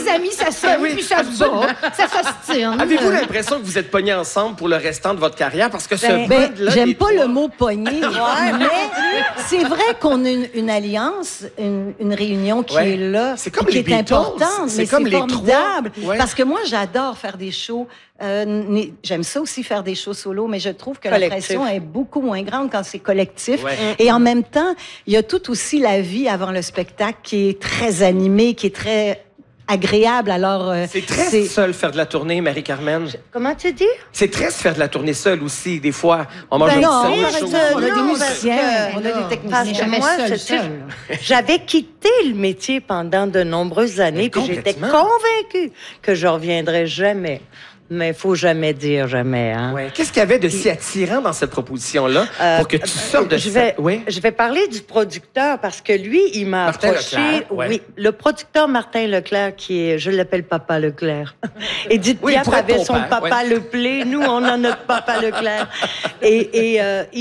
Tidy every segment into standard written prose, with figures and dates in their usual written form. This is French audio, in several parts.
amis s'aiment, puis ça se bat, ça s'ostine. Avez-vous l'impression que vous êtes pognés ensemble pour le restant de votre carrière? Parce que j'aime pas le mot pogné, mais c'est vrai qu'on a une alliance, une réunion qui est là, qui est importante, mais c'est formidable. Parce que moi, j'adore faire des shows. J'aime ça aussi faire des shows solo, mais je trouve que la pression est beaucoup moins grande quand c'est collectif. Et en même temps, il y a tout aussi la vie avant le spectacle qui est très animée, qui est très agréable. Alors, c'est très seul faire de la tournée, Marie-Carmen. Comment tu dis? C'est très se faire de la tournée seule aussi. Des fois, on mange on a des musiciens, on a des techniciens. Moi, j'avais quitté le métier pendant de nombreuses années, puis j'étais convaincue que je reviendrais jamais. Mais il faut jamais dire jamais. Hein? Qu'est-ce qu'il y avait de si attirant dans cette proposition-là pour que tu sortes de je vais parler du producteur parce que lui, il m'a approché. Oui, le producteur Martin Leclerc, qui est, je l'appelle Papa Leclerc. Edith Piaf avait son papa Leplé. Nous, on a notre Papa Leclerc. Et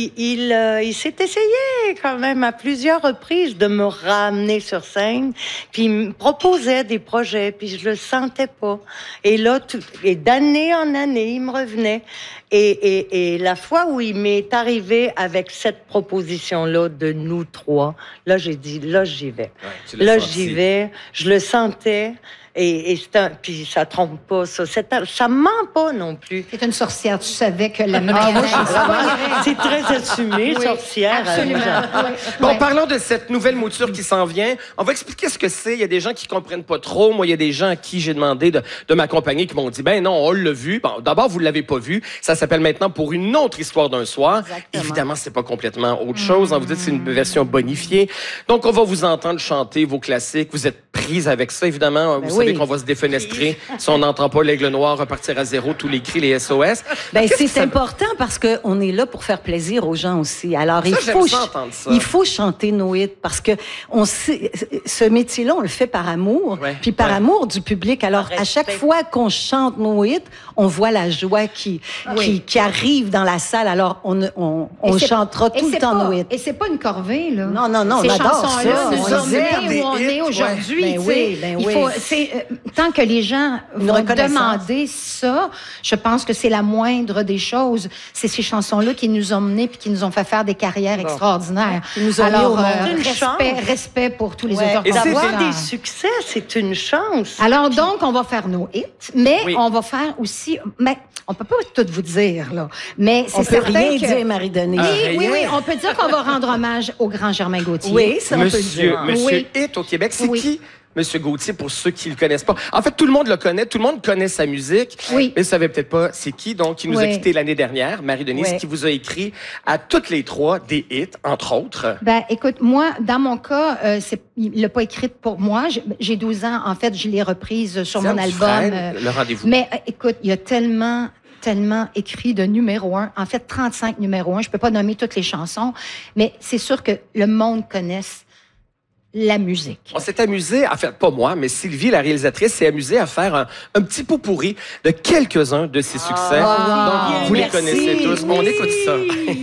il s'est essayé quand même à plusieurs reprises de me ramener sur scène. Puis il me proposait des projets, puis je le sentais pas. Et là, d'année en année, il me revenait. Et la fois où il m'est arrivé avec cette proposition-là de nous trois, là, j'ai dit, là, j'y vais. Là, j'y vais. Je le sentais. Puis ça trompe pas, ça. Ça ment pas non plus. C'est une sorcière. Tu savais que la meilleure... c'est très assumé, sorcière. Absolument. Bon, parlons de cette nouvelle mouture qui s'en vient. On va expliquer ce que c'est. Il y a des gens qui comprennent pas trop. Moi, il y a des gens à qui j'ai demandé de m'accompagner qui m'ont dit, ben non, on l'a vu. Bon, d'abord, vous l'avez pas vu. Ça s'appelle maintenant Pour une autre histoire d'un soir. Exactement. Évidemment, c'est pas complètement autre chose. Vous dites que c'est une version bonifiée. Donc, on va vous entendre chanter vos classiques. Vous êtes prise avec ça, évidemment. Vous savez qu'on va se défenestrer. Si on n'entend pas l'aigle noir repartir à zéro, tous les cris, les SOS. C'est important parce qu'on est là pour faire plaisir aux gens aussi. Alors, il faut chanter nos hits parce que ce métier-là, on le fait par amour, puis par amour du public. Alors, à chaque fois qu'on chante nos hits, on voit la joie qui arrive dans la salle. Alors, on chantera tout le temps nos hits. Et c'est pas une corvée, là. Non, on Ces adore chansons-là, ça. nous emmener où on est aujourd'hui. Tant que les gens vont demander ça, je pense que c'est la moindre des choses. C'est ces chansons-là qui nous ont menés puis qui nous ont fait faire des carrières extraordinaires. Alors, respect pour tous les auteurs. Et d'avoir des succès, c'est une chance. Alors, donc, on va faire nos hits, mais on va faire aussi... Mais on peut pas tout vous dire, là. Mais c'est certain rien dire, Marie-Denis. Oui, on peut dire qu'on va rendre hommage au grand Germain Gauthier. Oui, ça on peut le dire. Monsieur Hit au Québec, c'est qui? Monsieur Gauthier, pour ceux qui le connaissent pas. En fait, tout le monde le connaît, tout le monde connaît sa musique, mais ne savait peut-être pas c'est qui. Donc, il nous a quittés l'année dernière, Marie-Denise, qui vous a écrit à toutes les trois des hits, entre autres. Ben, écoute, moi, dans mon cas, il l'a pas écrite pour moi. J'ai 12 ans, en fait, je l'ai reprise sur mon album. Le rendez-vous. Mais écoute, il y a tellement écrit de numéro 1. En fait, 35 numéro 1. Je peux pas nommer toutes les chansons, mais c'est sûr que le monde connaisse la musique. On s'est amusé, en fait, pas moi, mais Sylvie, la réalisatrice, s'est amusée à faire un petit pot pourri de quelques-uns de ses succès. Donc, vous les connaissez tous. On écoute ça.